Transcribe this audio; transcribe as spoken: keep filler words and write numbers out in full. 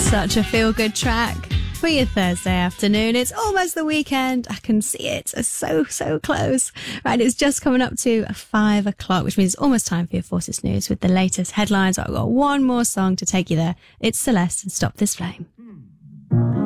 Such a feel-good track for your Thursday afternoon. It's almost the weekend. I can see it. It's so, so close. Right, it's just coming up to five o'clock, which means it's almost time for your Forces News with the latest headlines. I've got one more song to take you there. It's Celeste and Stop This Flame.